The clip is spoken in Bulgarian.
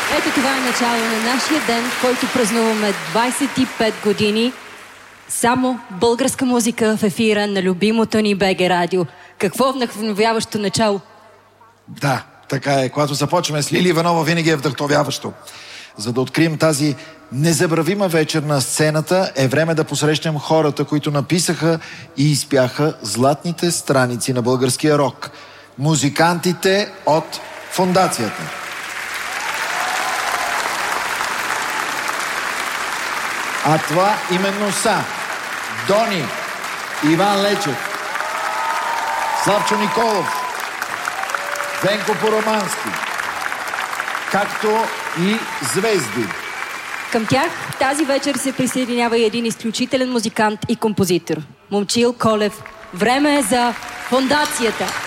Ето това е начало на нашия ден, в който празнуваме 25 години. Само българска музика в ефира на любимото ни БГ Радио. Какво вдъхновяващо начало! Да, така е. Когато започваме с Лили Иванова, винаги е вдъхновяващо. За да открием тази незабравима вечер на сцената, е време да посрещнем хората, които написаха и изпяха златните страници на българския рок. Музикантите от Фондацията. А това именно са Дони, Иван Лечев, Славчо Николов, Венко Поромански, както и звезди. Към тях тази вечер се присъединява и един изключителен музикант и композитор. Момчил Колев. Време е за Фондацията.